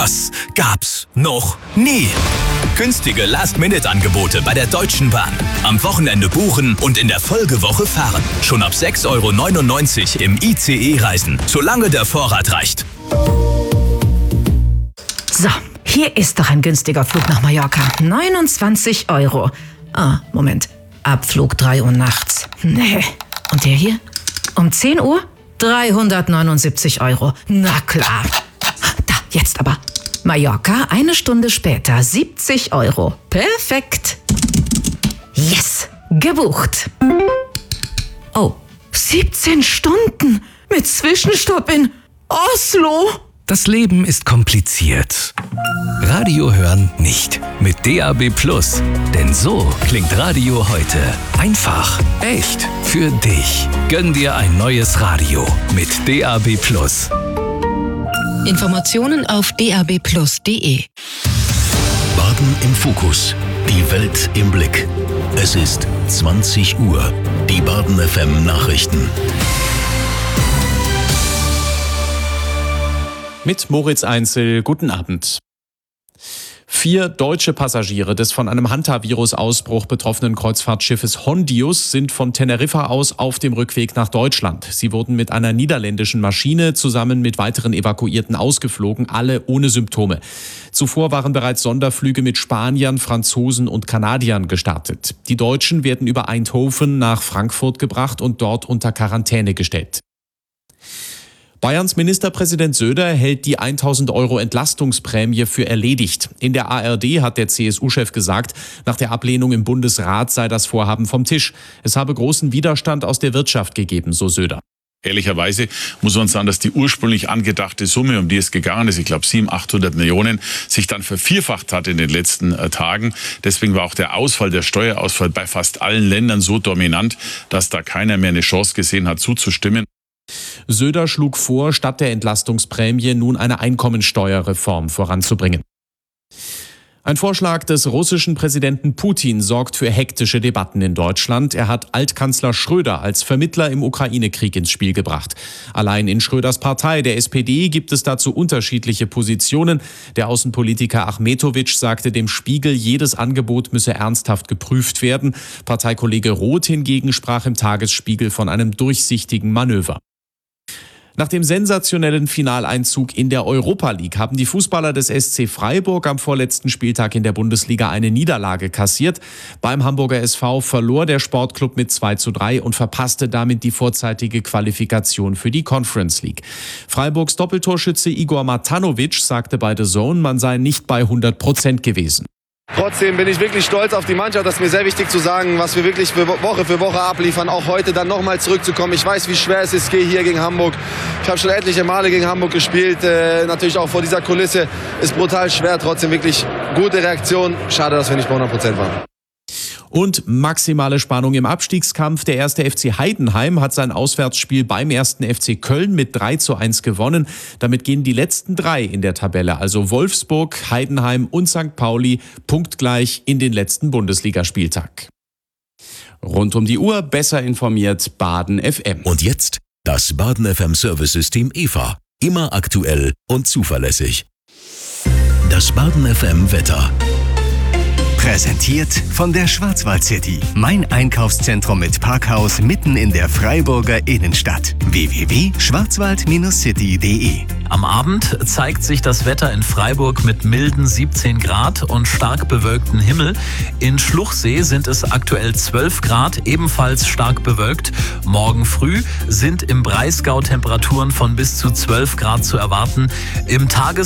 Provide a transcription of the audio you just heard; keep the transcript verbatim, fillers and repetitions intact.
Das gab's noch nie. Günstige Last-Minute-Angebote bei der Deutschen Bahn. Am Wochenende buchen und in der Folgewoche fahren. Schon ab sechs Euro neunundneunzig im I C E reisen, solange der Vorrat reicht. So, hier ist doch ein günstiger Flug nach Mallorca. neunundzwanzig Euro. Ah, Moment. Abflug drei Uhr nachts. Nee. Und der hier? Um zehn Uhr? dreihundertneunundsiebzig Euro. Na klar. Da, jetzt aber. Mallorca, eine Stunde später, siebzig Euro. Perfekt. Yes, gebucht. Oh, siebzehn Stunden mit Zwischenstopp in Oslo. Das Leben ist kompliziert. Radio hören nicht. Mit D A B Plus. Denn so klingt Radio heute. Einfach, echt, für dich. Gönn dir ein neues Radio mit D A B Plus. Informationen auf d a b plus punkt d e. Baden im Fokus. Die Welt im Blick. Es ist zwanzig Uhr. Die Baden F M Nachrichten. Mit Moritz Einzel, guten Abend. Vier deutsche Passagiere des von einem Hantavirus-Ausbruch betroffenen Kreuzfahrtschiffes Hondius sind von Teneriffa aus auf dem Rückweg nach Deutschland. Sie wurden mit einer niederländischen Maschine zusammen mit weiteren Evakuierten ausgeflogen, alle ohne Symptome. Zuvor waren bereits Sonderflüge mit Spaniern, Franzosen und Kanadiern gestartet. Die Deutschen werden über Eindhoven nach Frankfurt gebracht und dort unter Quarantäne gestellt. Bayerns Ministerpräsident Söder hält die tausend Euro Entlastungsprämie für erledigt. In der A R D hat der C S U-Chef gesagt, nach der Ablehnung im Bundesrat sei das Vorhaben vom Tisch. Es habe großen Widerstand aus der Wirtschaft gegeben, so Söder. Ehrlicherweise muss man sagen, dass die ursprünglich angedachte Summe, um die es gegangen ist, ich glaube siebenhundert, achthundert Millionen, sich dann vervierfacht hat in den letzten äh, Tagen. Deswegen war auch der Ausfall, der Steuerausfall bei fast allen Ländern so dominant, dass da keiner mehr eine Chance gesehen hat, zuzustimmen. Söder schlug vor, statt der Entlastungsprämie nun eine Einkommensteuerreform voranzubringen. Ein Vorschlag des russischen Präsidenten Putin sorgt für hektische Debatten in Deutschland. Er hat Altkanzler Schröder als Vermittler im Ukraine-Krieg ins Spiel gebracht. Allein in Schröders Partei, der S P D, gibt es dazu unterschiedliche Positionen. Der Außenpolitiker Achmetowitsch sagte dem Spiegel, jedes Angebot müsse ernsthaft geprüft werden. Parteikollege Roth hingegen sprach im Tagesspiegel von einem durchsichtigen Manöver. Nach dem sensationellen Finaleinzug in der Europa League haben die Fußballer des S C Freiburg am vorletzten Spieltag in der Bundesliga eine Niederlage kassiert. Beim Hamburger S V verlor der Sportclub mit zwei zu drei und verpasste damit die vorzeitige Qualifikation für die Conference League. Freiburgs Doppeltorschütze Igor Matanovic sagte bei The Zone, man sei nicht bei hundert Prozent gewesen. Trotzdem bin ich wirklich stolz auf die Mannschaft. Das ist mir sehr wichtig zu sagen, was wir wirklich für Woche für Woche abliefern. Auch heute dann nochmal zurückzukommen. Ich weiß, wie schwer es ist hier gegen Hamburg. Ich habe schon etliche Male gegen Hamburg gespielt. Äh, natürlich auch vor dieser Kulisse. Ist brutal schwer. Trotzdem wirklich gute Reaktion. Schade, dass wir nicht bei hundert Prozent waren. Und maximale Spannung im Abstiegskampf. Der erste F C Heidenheim hat sein Auswärtsspiel beim ersten F C Köln mit drei zu eins gewonnen. Damit gehen die letzten drei in der Tabelle, also Wolfsburg, Heidenheim und Sankt Pauli, punktgleich in den letzten Bundesligaspieltag. Rund um die Uhr besser informiert Baden F M. Und jetzt das Baden F M Service-System E V A. Immer aktuell und zuverlässig. Das Baden F M Wetter. Präsentiert von der Schwarzwald City. Mein Einkaufszentrum mit Parkhaus mitten in der Freiburger Innenstadt. w w w punkt schwarzwald city punkt d e. Am Abend zeigt sich das Wetter in Freiburg mit milden siebzehn Grad und stark bewölktem Himmel. In Schluchsee sind es aktuell zwölf Grad, ebenfalls stark bewölkt. Morgen früh sind im Breisgau Temperaturen von bis zu zwölf Grad zu erwarten. Im Tages